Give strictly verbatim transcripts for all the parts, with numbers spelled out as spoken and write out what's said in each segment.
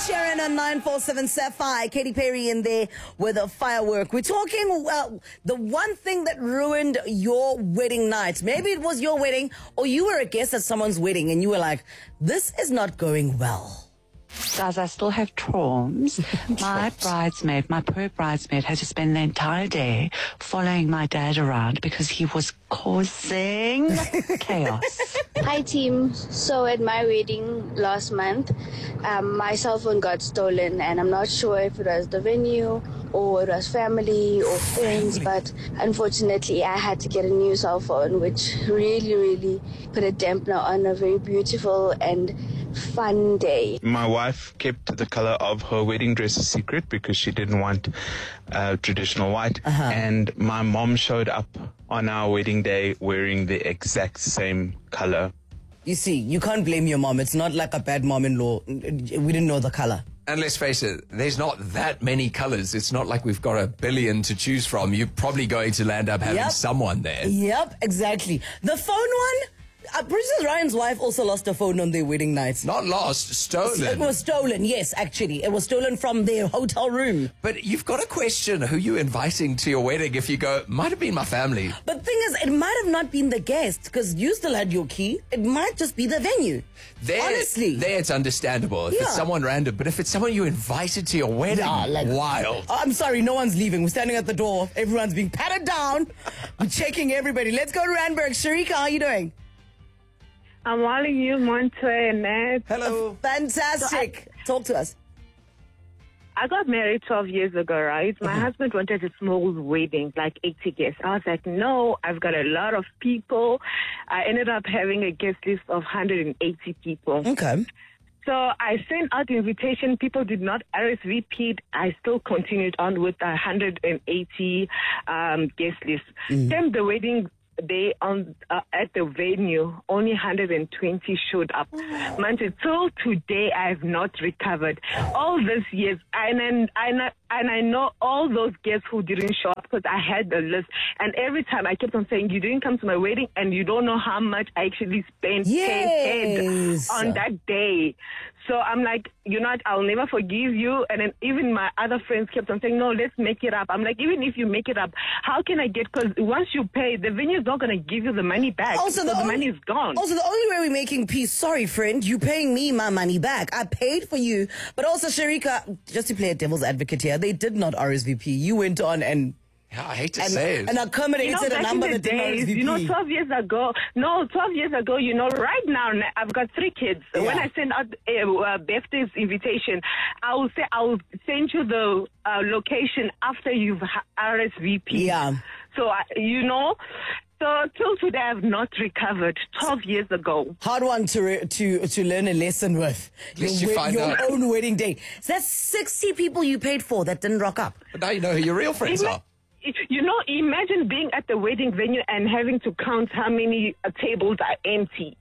Sharon on nine four seven Sapphire. Katy Perry in there with a firework. We're talking uh, the one thing that ruined your wedding night. Maybe it was your wedding or you were a guest at someone's wedding and you were like, this is not going well. Guys, I still have traumas. My bridesmaid, my poor bridesmaid, had to spend the entire day following my dad around because he was causing chaos. Hi team, so at my wedding last month, um, my cell phone got stolen and I'm not sure if it was the venue or it was family or friends, but unfortunately I had to get a new cell phone, which really, really put a dampener on a very beautiful and fun day. My wife kept the color of her wedding dress a secret because she didn't want uh, traditional white. Uh-huh. And my mom showed up on our wedding day wearing the exact same color. You see, you can't blame your mom. It's not like a bad mom-in-law. We didn't know the color. And let's face it, there's not that many colors. It's not like we've got a billion to choose from. You're probably going to land up having Yep. someone there. Yep, exactly. The phone one? Uh, Princess Ryan's wife also lost her phone on their wedding night. Not lost, stolen. It was stolen, yes, actually. It was stolen from their hotel room. But you've got to question who you're inviting to your wedding if you go, might have been my family. But the thing is, it might have not been the guest because you still had your key. It might just be the venue. There, Honestly. There it's understandable if Yeah. it's someone random. But if it's someone you invited to your wedding, Yeah, like- wild. I'm sorry, no one's leaving. We're standing at the door. Everyone's being patted down. We're checking everybody. Let's go to Randburg. Sharika, how are you doing? I'm calling you, Montoy and Matt. Hello. Fantastic. Talk to us. I got married twelve years ago, right? My husband wanted a small wedding, like eighty guests. I was like, no, I've got a lot of people. I ended up having a guest list of one hundred eighty people. Okay. So I sent out the invitation. People did not R S V P. I still continued on with the one hundred eighty um, guest list. Mm-hmm. Then the wedding day on uh, at the venue, only one hundred twenty showed up. Man, till today, I have not recovered. All these years, and and, and, and I know all those guests who didn't show up because I had the list. And every time I kept on saying, you didn't come to my wedding and you don't know how much I actually spent Yes. on that day. So I'm like, you know what, I'll never forgive you. And then even my other friends kept on saying, no, let's make it up. I'm like, even if you make it up, how can I get, because once you pay, the venue is not going to give you the money back. Also, the, so the only, money is gone. Also, the only way we're making peace, sorry, friend, you paying me my money back. I paid for you. But also, Sharika, just to play a devil's advocate here, they did not R S V P. You went on and... Yeah, I hate to And, say it. and accommodated You know, a back number in the that didn't R S days, V P. you know, twelve years ago, no, twelve years ago, you know, right now, I've got three kids. Yeah. When I send out a uh, birthday's invitation, I will say, I will send you the uh, location after you've R S V P. Yeah. So, I, you know, so till today, I've not recovered. twelve years ago. Hard one to re- to to learn a lesson with. At least your you we- find your out. own wedding day. So that's sixty people you paid for that didn't rock up. But now you know who your real friends Ima- are. You know, imagine being at the wedding venue and having to count how many uh, tables are empty.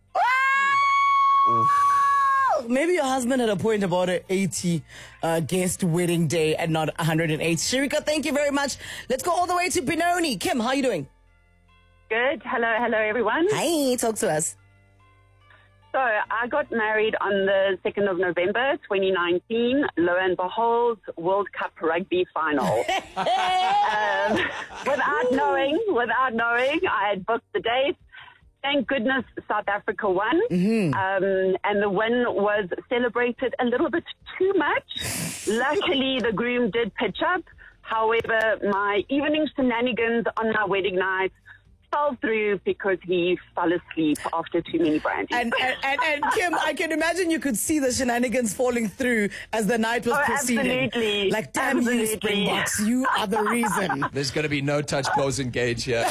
Maybe your husband had a point about an eighty uh, guest wedding day and not one hundred eight. Sharika, thank you very much. Let's go all the way to Benoni. Kim, how are you doing? Good. Hello, hello, everyone. Hi, talk to us. So I got married on the second of November, twenty nineteen. Lo and behold, World Cup rugby final. um, without knowing, without knowing, I had booked the date. Thank goodness South Africa won. Mm-hmm. Um, and the win was celebrated a little bit too much. Luckily, the groom did pitch up. However, my evening shenanigans on my wedding night fell through because he fell asleep after too many brandies. And, and, and, and Kim, I can imagine you could see the shenanigans falling through as the night was Oh, proceeding. absolutely. Like, damn you, Absolutely. Springboks, you are the reason. There's going to be no touch, pose, engage here.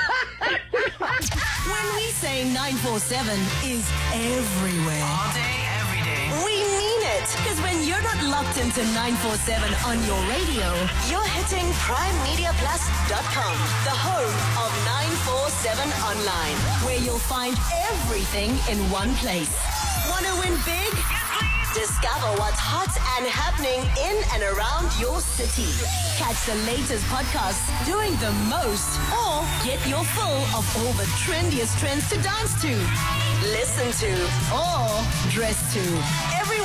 When we say nine four seven is everywhere. All day, every day. We mean it. Because when you're not locked into nine four seven on your radio, you're hitting prime media plus dot com, the home of nine four seven online, where you'll find everything in one place. Want to win big? Discover what's hot and happening in and around your city. Catch the latest podcasts doing the most, or get your full of all the trendiest trends to dance to, listen to, or dress to. Everyone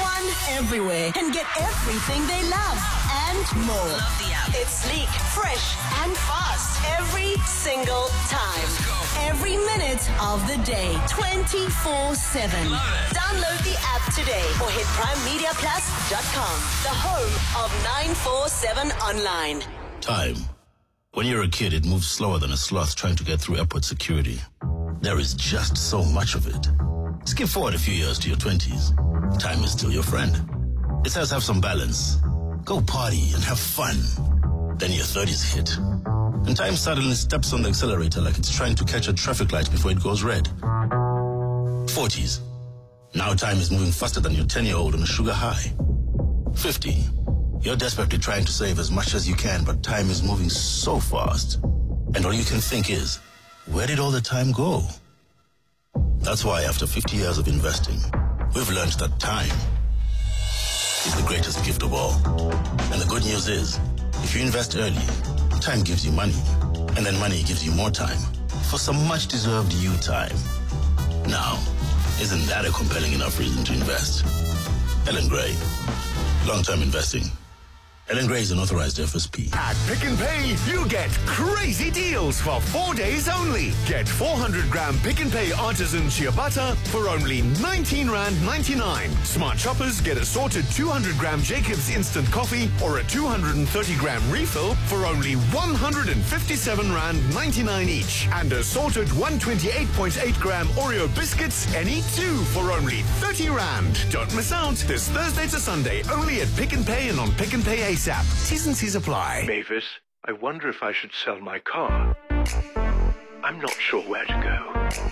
anyone, everywhere, and get everything they love and more. Love the app. It's sleek, fresh, and fast every single time. Every minute of the day, twenty-four seven. Download the app today or hit prime media plus dot com, the home of nine four seven Online. Time. When you're a kid, it moves slower than a sloth trying to get through airport security. There is just so much of it. Skip forward a few years to your twenties. Time is still your friend. It says have some balance. Go party and have fun. Then your thirties hit. And time suddenly steps on the accelerator like it's trying to catch a traffic light before it goes red. forties. Now time is moving faster than your ten-year-old on a sugar high. fifty. You're desperately trying to save as much as you can, but time is moving so fast. And all you can think is, where did all the time go? That's why after fifty years of investing, we've learned that time is the greatest gift of all. And the good news is, if you invest early, time gives you money. And then money gives you more time for some much-deserved you time. Now, isn't that a compelling enough reason to invest? Ellen Gray. Long-term investing. Ellen Gray is an authorized F S P. At Pick n Pay, you get crazy deals for four days only. Get four hundred gram Pick n Pay artisan shea butter for only nineteen rand ninety-nine. Smart shoppers get assorted two hundred gram Jacobs instant coffee or a two hundred thirty gram refill for only one hundred fifty-seven rand ninety-nine each. And assorted one hundred twenty-eight point eight gram Oreo biscuits, any two for only thirty rand. Don't miss out this Thursday to Sunday only at Pick n Pay and on Pick n Pay ASAP. T's and C's apply. Mavis, I wonder if I should sell my car. I'm not sure where to go.